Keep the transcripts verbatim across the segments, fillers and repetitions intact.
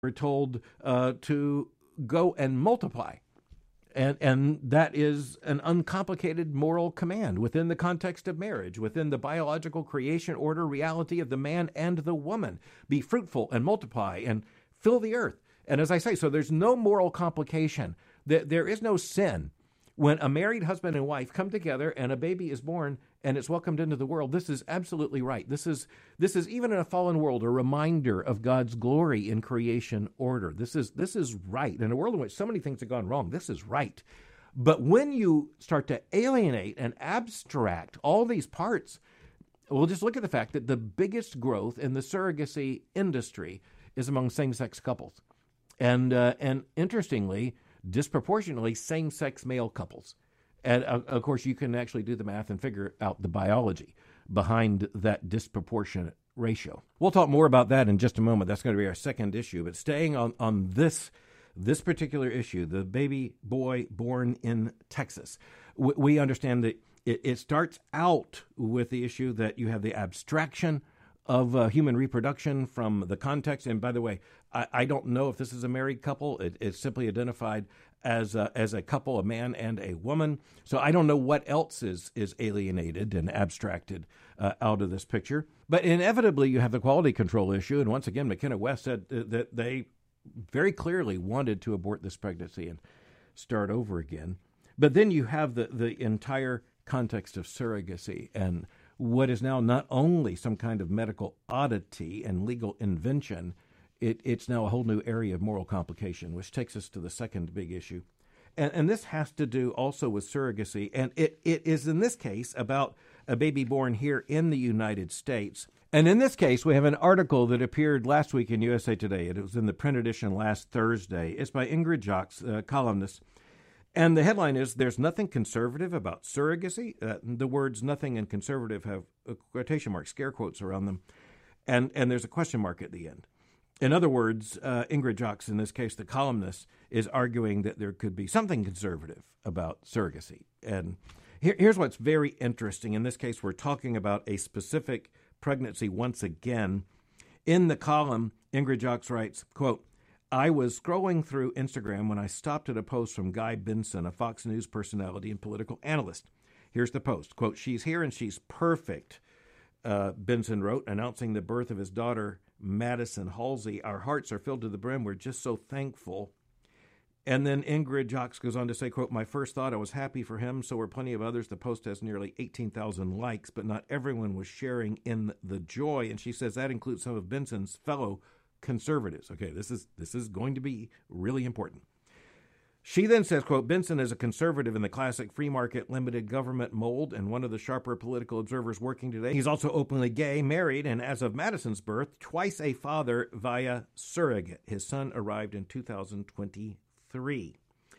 We're told uh, to go and multiply. And and that is an uncomplicated moral command within the context of marriage, within the biological creation order reality of the man and the woman. Be fruitful and multiply and fill the earth. And as I say, so there's no moral complication. There, there is no sin. When a married husband and wife come together and a baby is born and it's welcomed into the world, this is absolutely right. This is this is even in a fallen world a reminder of God's glory in creation order. This is this is right. In a world in which so many things have gone wrong, this is right. But when you start to alienate and abstract all these parts, we'll just look at the fact that the biggest growth in the surrogacy industry is among same-sex couples. And uh, and interestingly, disproportionately same-sex male couples. And, uh, of course, you can actually do the math and figure out the biology behind that disproportionate ratio. We'll talk more about that in just a moment. That's going to be our second issue. But staying on, on this this particular issue, the baby boy born in Texas, we, we understand that it, it starts out with the issue that you have the abstraction of uh, human reproduction from the context. And by the way, I, I don't know if this is a married couple. It, it's simply identified as a, as a couple, a man and a woman. So I don't know what else is, is alienated and abstracted uh, out of this picture. But inevitably, you have the quality control issue. And once again, McKenna West said that they very clearly wanted to abort this pregnancy and start over again. But then you have the, the entire context of surrogacy and what is now not only some kind of medical oddity and legal invention, it, it's now a whole new area of moral complication, which takes us to the second big issue. And, and this has to do also with surrogacy. And it, it is, in this case, about a baby born here in the United States. And in this case, we have an article that appeared last week in U S A Today. It was in the print edition last Thursday. It's by Ingrid Jacques, a columnist. And the headline is, "There's nothing conservative about surrogacy." Uh, the words "nothing" and "conservative" have a quotation mark, scare quotes around them. And, and there's a question mark at the end. In other words, uh, Ingrid Jacques, in this case, the columnist, is arguing that there could be something conservative about surrogacy. And here, here's what's very interesting. In this case, we're talking about a specific pregnancy once again. In the column, Ingrid Jacques writes, quote, "I was scrolling through Instagram when I stopped at a post from Guy Benson, a Fox News personality and political analyst. Here's the post. Quote, 'She's here and she's perfect,' uh, Benson wrote, announcing the birth of his daughter, Madison Halsey. 'Our hearts are filled to the brim. We're just so thankful.' And then Ingrid Jacques goes on to say, quote, 'My first thought, I was happy for him. So were plenty of others. The post has nearly eighteen thousand likes, but not everyone was sharing in the joy.' And she says that includes some of Benson's fellow conservatives." Okay, this is this is going to be really important. She then says, quote, "Benson is a conservative in the classic free market limited government mold and one of the sharper political observers working today. He's also openly gay, married, and as of Madison's birth, twice a father via surrogate. His son arrived in two thousand twenty-three.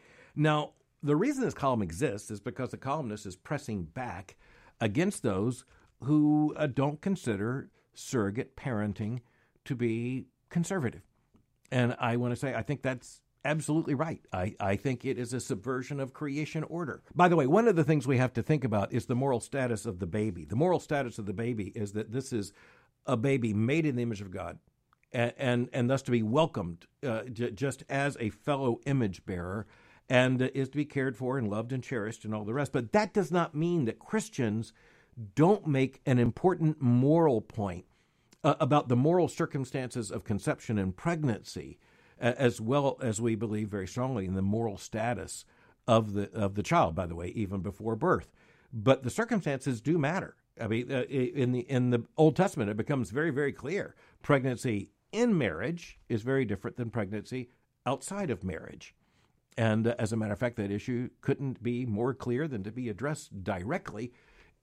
Now, the reason this column exists is because the columnist is pressing back against those who uh, don't consider surrogate parenting to be conservative. And I want to say, I think that's absolutely right. I, I think it is a subversion of creation order. By the way, one of the things we have to think about is the moral status of the baby. The moral status of the baby is that this is a baby made in the image of God and, and, and thus to be welcomed uh, j- just as a fellow image bearer and uh, is to be cared for and loved and cherished and all the rest. But that does not mean that Christians don't make an important moral point uh, about the moral circumstances of conception and pregnancy, as well as we believe very strongly in the moral status of the of the child, by the way, even before birth. But the circumstances do matter. I mean, uh, in the in the Old Testament, it becomes very, very clear. Pregnancy in marriage is very different than pregnancy outside of marriage. And uh, as a matter of fact, that issue couldn't be more clear than to be addressed directly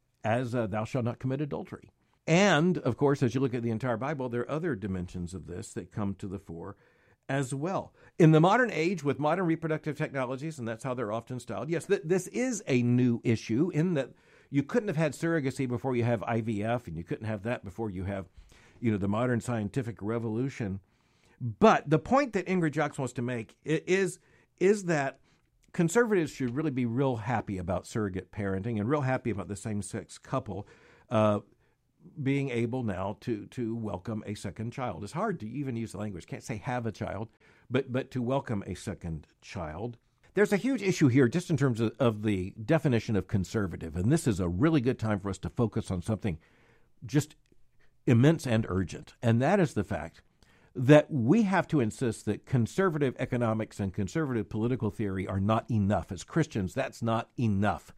as uh, thou shalt not commit adultery. And, of course, as you look at the entire Bible, there are other dimensions of this that come to the fore as well. In the modern age, with modern reproductive technologies, and that's how they're often styled, yes, th- this is a new issue in that you couldn't have had surrogacy before you have I V F, and you couldn't have that before you have, you know, the modern scientific revolution. But the point that Ingrid Jacques wants to make is, is that conservatives should really be real happy about surrogate parenting and real happy about the same-sex couple. Uh, being able now to to welcome a second child. It's hard to even use the language. Can't say have a child, but but to welcome a second child. There's a huge issue here just in terms of, of the definition of conservative, and this is a really good time for us to focus on something just immense and urgent, and that is the fact that we have to insist that conservative economics and conservative political theory are not enough. As Christians, that's not enough.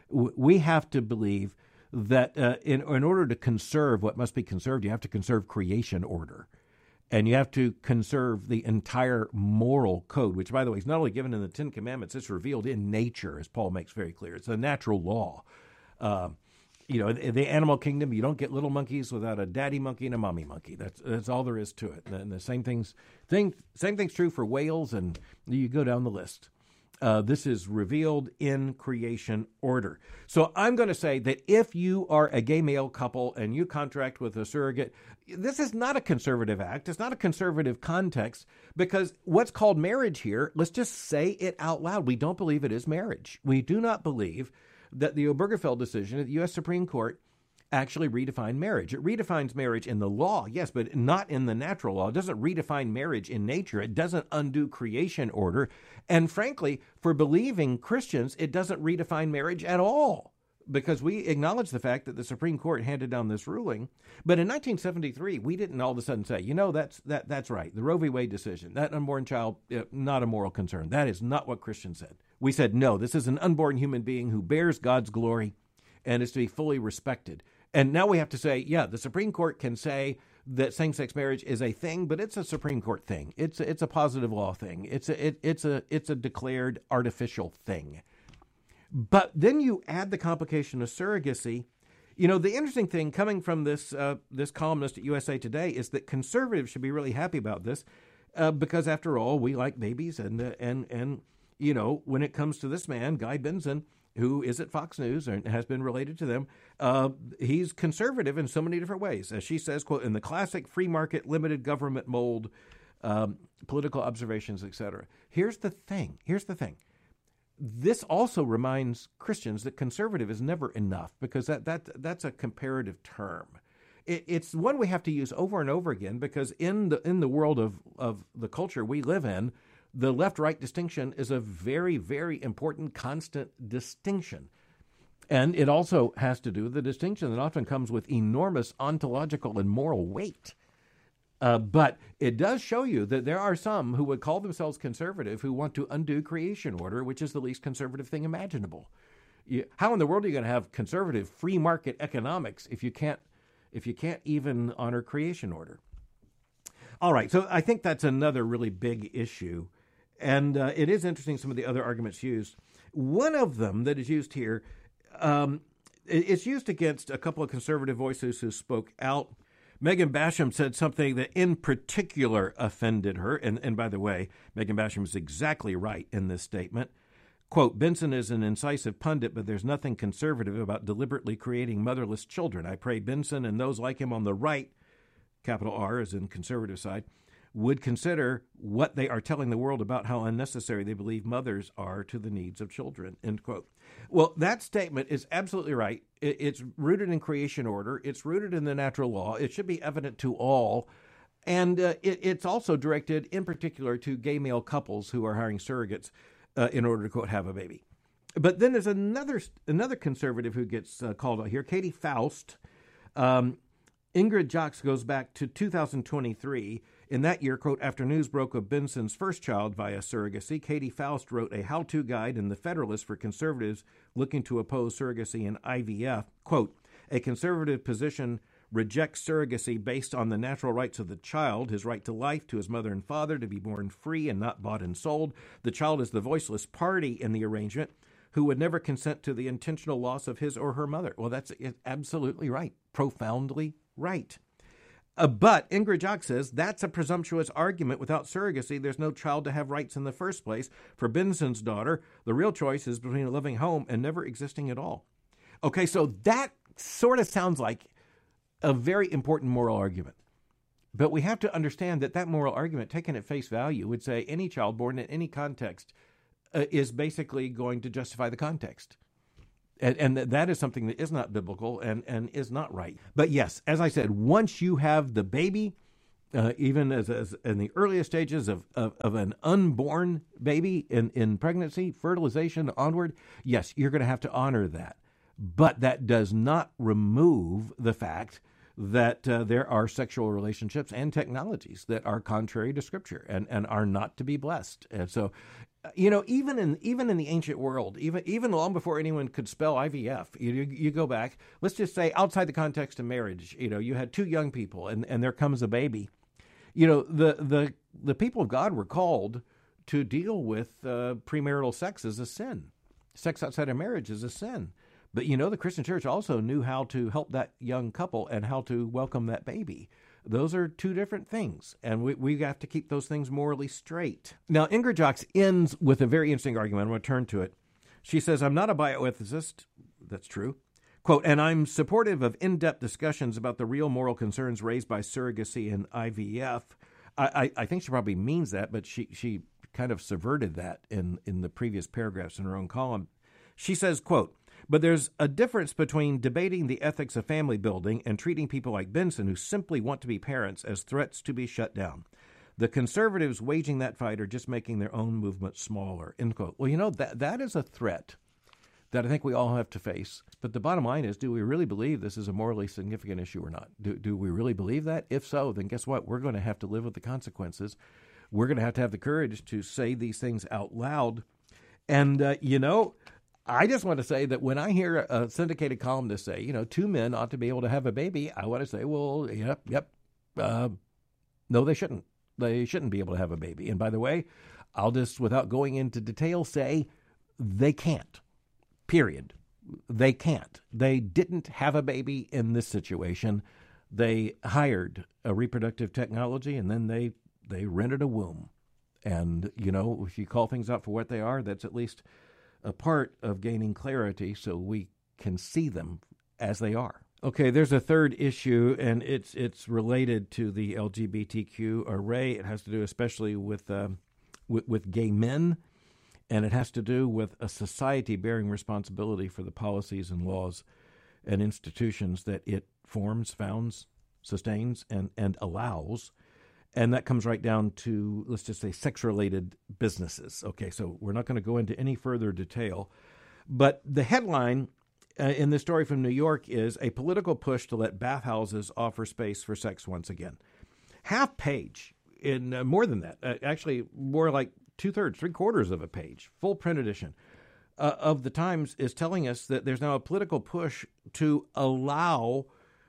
We have to believe that uh, in, in order to conserve what must be conserved, you have to conserve creation order. And you have to conserve the entire moral code, which, by the way, is not only given in the Ten Commandments, it's revealed in nature, as Paul makes very clear. It's a natural law. Uh, you know, in the animal kingdom, you don't get little monkeys without a daddy monkey and a mommy monkey. That's that's all there is to it. And the same things, thing, same thing's true for whales, and you go down the list. Uh, this is revealed in creation order. So I'm going to say that if you are a gay male couple and you contract with a surrogate, this is not a conservative act. It's not a conservative context, because what's called marriage here, let's just say it out loud. We don't believe it is marriage. We do not believe that the Obergefell decision at the U S Supreme Court actually redefined marriage. It redefines marriage in the law, yes, but not in the natural law. It doesn't redefine marriage in nature. It doesn't undo creation order. And frankly, for believing Christians, it doesn't redefine marriage at all, because we acknowledge the fact that the Supreme Court handed down this ruling. But in nineteen seventy-three, we didn't all of a sudden say, you know, that's that that's right. The Roe v. Wade decision, that unborn child, uh, not a moral concern. That is not what Christians said. We said, no, this is an unborn human being who bears God's glory and is to be fully respected. And now we have to say, yeah, the Supreme Court can say that same-sex marriage is a thing, but it's a Supreme Court thing. It's a, it's a positive law thing. It's a it, it's a it's a declared artificial thing. But then you add the complication of surrogacy. You know, the interesting thing coming from this uh, this columnist at U S A Today is that conservatives should be really happy about this, uh, because after all, we like babies, and uh, and and you know, when it comes to this man, Guy Benson, who is at Fox News and has been related to them, uh, he's conservative in so many different ways. As she says, quote, in the classic free market, limited government mold, um, political observations, et cetera. Here's the thing. Here's the thing. This also reminds Christians that conservative is never enough, because that that that's a comparative term. It, it's one we have to use over and over again, because in the in the world of, of the culture we live in, the left-right distinction is a very, very important constant distinction. And it also has to do with the distinction that often comes with enormous ontological and moral weight. Uh, but it does show you that there are some who would call themselves conservative who want to undo creation order, which is the least conservative thing imaginable. You, how in the world are you going to have conservative free market economics if you can't, if you can't even honor creation order? All right, so I think that's another really big issue. And uh, it is interesting, some of the other arguments used. One of them that is used here, um, it's used against a couple of conservative voices who spoke out. Megan Basham said something that in particular offended her. And, and by the way, Megan Basham is exactly right in this statement. Quote, Benson is an incisive pundit, but there's nothing conservative about deliberately creating motherless children. I pray Benson and those like him on the right, capital R as in conservative side, would consider what they are telling the world about how unnecessary they believe mothers are to the needs of children, end quote. Well, that statement is absolutely right. It's rooted in creation order. It's rooted in the natural law. It should be evident to all. And uh, it, it's also directed in particular to gay male couples who are hiring surrogates uh, in order to, quote, have a baby. But then there's another another conservative who gets uh, called out here, Katie Faust. Um, Ingrid Jacques goes back to two thousand twenty-three. In that year, quote, after news broke of Benson's first child via surrogacy, Katie Faust wrote a how-to guide in The Federalist for conservatives looking to oppose surrogacy and I V F. Quote, a conservative position rejects surrogacy based on the natural rights of the child, his right to life, to his mother and father, to be born free and not bought and sold. The child is the voiceless party in the arrangement who would never consent to the intentional loss of his or her mother. Well, that's absolutely right. Profoundly right. Uh, but Ingrid Jacques says that's a presumptuous argument. Without surrogacy, there's no child to have rights in the first place. For Benson's daughter, the real choice is between a living home and never existing at all. Okay, so that sort of sounds like a very important moral argument. But we have to understand that that moral argument, taken at face value, would say any child born in any context uh, is basically going to justify the context. And, and that is something that is not biblical and, and is not right. But yes, as I said, once you have the baby, uh, even as, as in the earliest stages of, of, of an unborn baby in, in pregnancy, fertilization onward, yes, you're going to have to honor that. But that does not remove the fact that uh, there are sexual relationships and technologies that are contrary to Scripture and, and are not to be blessed. And so, you know, even in even in the ancient world, even even long before anyone could spell I V F, you you go back, let's just say outside the context of marriage, you know, you had two young people and, and there comes a baby. You know, the the the people of God were called to deal with uh, premarital sex as a sin. Sex outside of marriage is a sin. But, you know, the Christian church also knew how to help that young couple and how to welcome that baby. Those are two different things, and we, we have to keep those things morally straight. Now, Ingrid Jocks ends with a very interesting argument. I'm going to turn to it. She says, I'm not a bioethicist. That's true. Quote, and I'm supportive of in-depth discussions about the real moral concerns raised by surrogacy and I V F. I, I, I think she probably means that, but she, she kind of subverted that in, in the previous paragraphs in her own column. She says, quote, but there's a difference between debating the ethics of family building and treating people like Benson who simply want to be parents as threats to be shut down. The conservatives waging that fight are just making their own movement smaller, end quote. Well, you know, that that is a threat that I think we all have to face. But the bottom line is, do we really believe this is a morally significant issue or not? Do, do we really believe that? If so, then guess what? We're going to have to live with the consequences. We're going to have to have the courage to say these things out loud. And, uh, you know, I just want to say that when I hear a syndicated columnist say, you know, two men ought to be able to have a baby, I want to say, well, yep, yep. Uh, no, they shouldn't. They shouldn't be able to have a baby. And by the way, I'll just, without going into detail, say they can't, period. They can't. They didn't have a baby in this situation. They hired a reproductive technology and then they, they rented a womb. And, you know, if you call things out for what they are, that's at least a part of gaining clarity so we can see them as they are. Okay, there's a third issue, and it's it's related to the L G B T Q array. It has to do especially with, uh, with, with gay men, and it has to do with a society bearing responsibility for the policies and laws and institutions that it forms, founds, sustains, and, and allows. And that comes right down to, let's just say, sex-related businesses. Okay, so we're not going to go into any further detail. But the headline uh, in this story from New York is, a political push to let bathhouses offer space for sex once again. Half page, in uh, more than that, uh, actually more like two-thirds, three-quarters of a page, full print edition uh, of the Times is telling us that there's now a political push to allow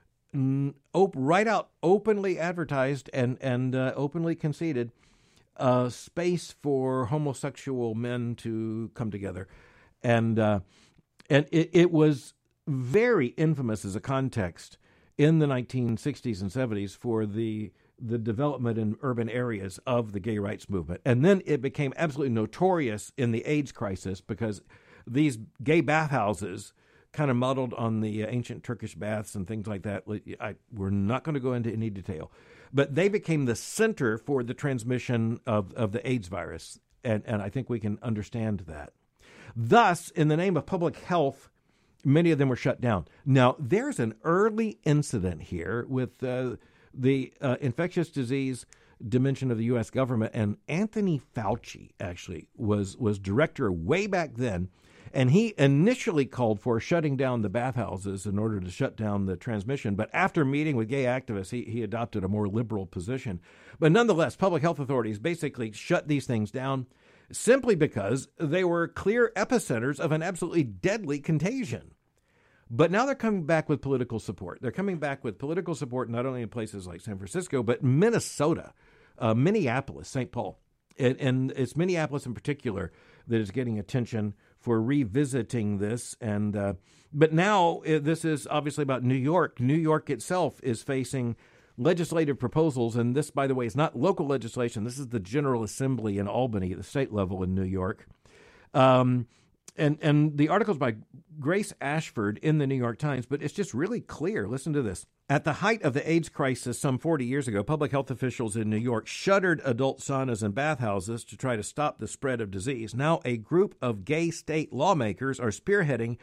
Op- right out, openly advertised and and uh, openly conceded uh, space for homosexual men to come together, and uh, and it, it was very infamous as a context in the nineteen sixties and seventies for the the development in urban areas of the gay rights movement, and then it became absolutely notorious in the AIDS crisis because these gay bathhouses, kind of modeled on the ancient Turkish baths and things like that. I, we're not going to go into any detail, but they became the center for the transmission of, of the AIDS virus, and, and I think we can understand that. Thus, in the name of public health, many of them were shut down. Now, there's an early incident here with uh, the uh, infectious disease dimension of the U S government, and Anthony Fauci actually was was director way back then. And he initially called for shutting down the bathhouses in order to shut down the transmission. But after meeting with gay activists, he, he adopted a more liberal position. But nonetheless, public health authorities basically shut these things down simply because they were clear epicenters of an absolutely deadly contagion. But now they're coming back with political support. They're coming back with political support not only in places like San Francisco, but Minnesota, uh, Minneapolis, Saint Paul. And, and it's Minneapolis in particular that is getting attention for revisiting this. And uh, but now uh, this is obviously about New York. New York itself is facing legislative proposals. And this, by the way, is not local legislation. This is the General Assembly in Albany at the state level in New York. Um, and, and the article's by Grace Ashford in the New York Times, but it's just really clear. Listen to this. At the height of the AIDS crisis some forty years ago, public health officials in New York shuttered adult saunas and bathhouses to try to stop the spread of disease. Now, a group of gay state lawmakers are spearheading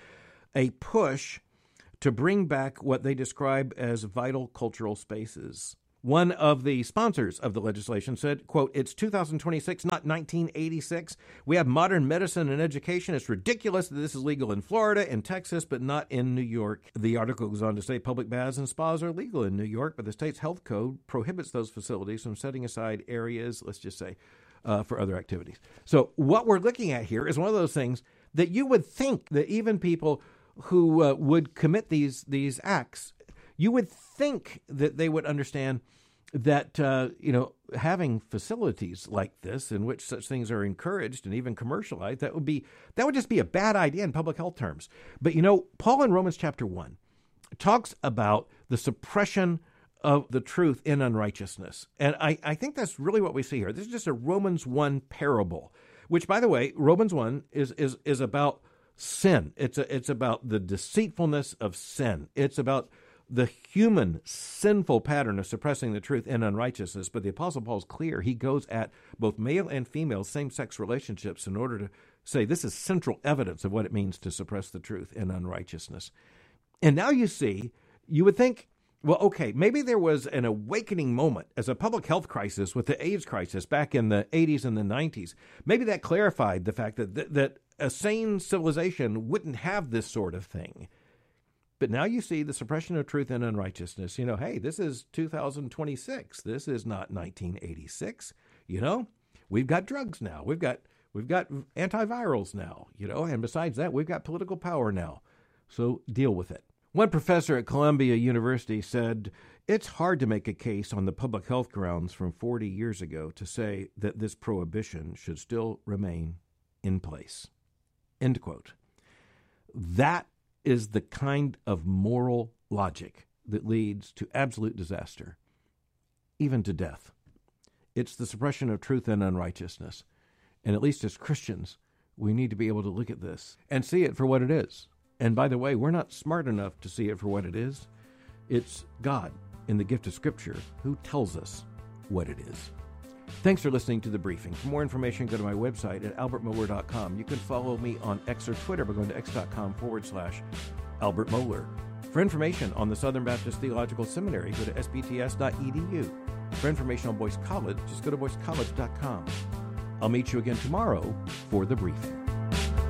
a push to bring back what they describe as vital cultural spaces. One of the sponsors of the legislation said, quote, "It's two thousand twenty-six, not nineteen eighty-six. We have modern medicine and education. It's ridiculous that this is legal in Florida and Texas, but not in New York." The article goes on to say public baths and spas are legal in New York, but the state's health code prohibits those facilities from setting aside areas, let's just say, uh, for other activities. So what we're looking at here is one of those things that you would think that even people who uh, would commit these these acts, you would think that they would understand that, uh, you know, having facilities like this in which such things are encouraged and even commercialized, that would be, that would just be a bad idea in public health terms. But, you know, Paul in Romans chapter one talks about the suppression of the truth in unrighteousness. And I, I think that's really what we see here. This is just a Romans one parable, which, by the way, Romans one is is is about sin. It's a, it's about the deceitfulness of sin. It's about the human sinful pattern of suppressing the truth in unrighteousness. But the Apostle Paul is clear. He goes at both male and female same-sex relationships in order to say this is central evidence of what it means to suppress the truth in unrighteousness. And now you see, you would think, well, okay, maybe there was an awakening moment as a public health crisis with the AIDS crisis back in the eighties and the nineties. Maybe that clarified the fact that, that, that a sane civilization wouldn't have this sort of thing. But now you see the suppression of truth and unrighteousness. You know, hey, this is two thousand twenty-six. This is not nineteen eighty-six. You know, we've got drugs now. We've got we've got antivirals now, you know, and besides that, we've got political power now. So deal with it. One professor at Columbia University said, "It's hard to make a case on the public health grounds from forty years ago to say that this prohibition should still remain in place." End quote. That is the kind of moral logic that leads to absolute disaster, even to death. It's the suppression of truth and unrighteousness. And at least as Christians, we need to be able to look at this and see it for what it is. And by the way, we're not smart enough to see it for what it is. It's God in the gift of Scripture who tells us what it is. Thanks for listening to The Briefing. For more information, go to my website at albert mohler dot com. You can follow me on X or Twitter by going to x.com forward slash Albert Mohler. For information on the Southern Baptist Theological Seminary, go to s b t s dot e d u. For information on Boyce College, just go to boyce college dot com. I'll meet you again tomorrow for The Briefing.